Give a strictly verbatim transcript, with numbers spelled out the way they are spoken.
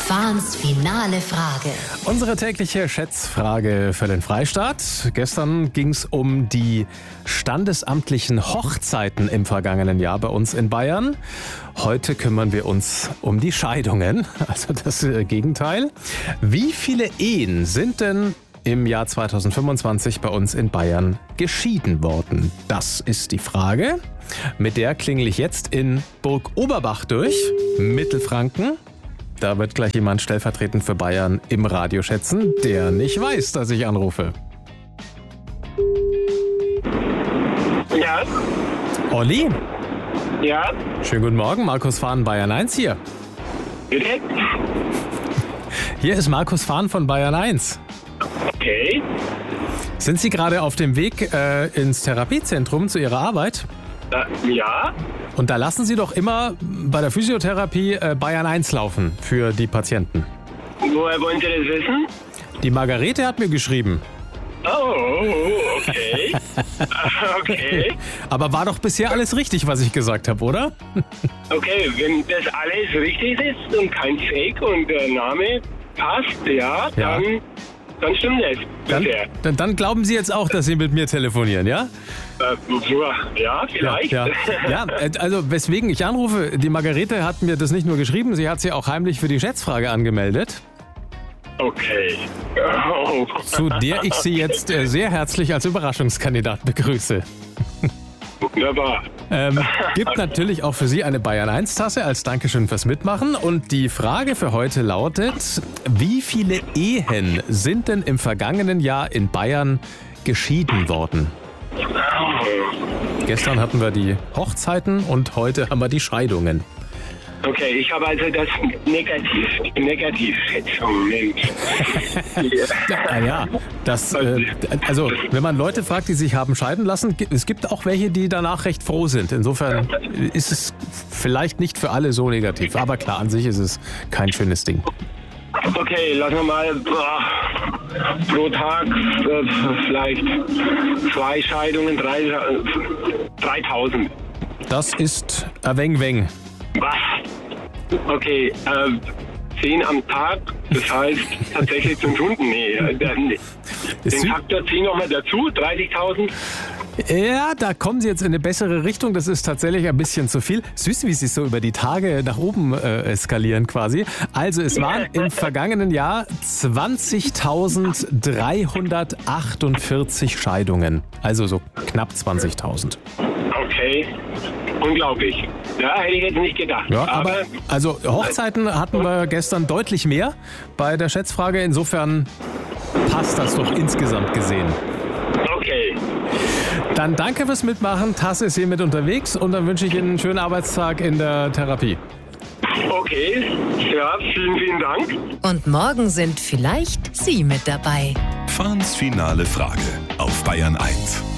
Fahns finale Frage. Unsere tägliche Schätzfrage für den Freistaat. Gestern ging es um die standesamtlichen Hochzeiten im vergangenen Jahr bei uns in Bayern. Heute kümmern wir uns um die Scheidungen, also das äh, Gegenteil. Wie viele Ehen sind denn im Jahr zweitausendfünfundzwanzig bei uns in Bayern geschieden worden? Das ist die Frage. Mit der klingel ich jetzt in Burg Oberbach durch, Mittelfranken. Da wird gleich jemand stellvertretend für Bayern im Radio schätzen, der nicht weiß, dass ich anrufe. Ja. Olli? Ja. Schönen guten Morgen, Markus Fahn, Bayern eins hier. Bitte? Hier ist Markus Fahn von Bayern eins. Okay. Sind Sie gerade auf dem Weg äh, ins Therapiezentrum zu Ihrer Arbeit? Äh, ja. Und da lassen Sie doch immer bei der Physiotherapie äh, Bayern eins laufen für die Patienten. Woher wollen Sie das wissen? Die Margarete hat mir geschrieben. Oh, okay. Okay. Aber war doch bisher alles richtig, was ich gesagt habe, oder? Okay, wenn das alles richtig ist und kein Fake und der Name passt, ja, Ja. dann, dann stimmt es. Dann, bisher. dann, dann glauben Sie jetzt auch, dass Sie mit mir telefonieren, ja? Äh, ja, vielleicht. Ja, ja. ja, also weswegen ich anrufe, die Margarete hat mir das nicht nur geschrieben, sie hat sie auch heimlich für die Schätzfrage angemeldet, Okay. Oh. zu der ich Sie jetzt äh, sehr herzlich als Überraschungskandidat begrüße. Wunderbar. Ähm, gibt natürlich auch für Sie eine Bayern eins Tasse als Dankeschön fürs Mitmachen. Und die Frage für heute lautet, wie viele Ehen sind denn im vergangenen Jahr in Bayern geschieden worden? Gestern hatten wir die Hochzeiten und heute haben wir die Scheidungen. Okay, ich habe also das Negativ, die Negativschätzung nimmt. Ja, ja, das, äh, also wenn man Leute fragt, die sich haben scheiden lassen, gi- es gibt auch welche, die danach recht froh sind. Insofern ist es vielleicht nicht für alle so negativ. Aber klar, an sich ist es kein schönes Ding. Okay, lassen wir mal boah, pro Tag äh, vielleicht zwei Scheidungen, drei, äh, dreitausend. Das ist ein weng weng. Was? Okay, äh, zehn am Tag, das heißt tatsächlich fünf Stunden. Nee, äh, nee. Ist Den sü- Faktor zehn nochmal dazu, dreißigtausend. Ja, da kommen Sie jetzt in eine bessere Richtung. Das ist tatsächlich ein bisschen zu viel. Süß, wie Sie so über die Tage nach oben äh, eskalieren quasi. Also es waren im vergangenen Jahr zwanzigtausenddreihundertachtundvierzig Scheidungen. Also so knapp zwanzigtausend. Okay, unglaublich. Ja, hätte ich jetzt nicht gedacht. Ja, aber also Hochzeiten hatten wir gestern deutlich mehr bei der Schätzfrage. Insofern passt das doch insgesamt gesehen. Okay, Dann danke fürs Mitmachen. Tasse ist hier mit unterwegs und dann wünsche ich Ihnen einen schönen Arbeitstag in der Therapie. okay, ja, vielen, vielen Dank. Und morgen sind vielleicht Sie mit dabei. Fahns finale Frage auf Bayern eins.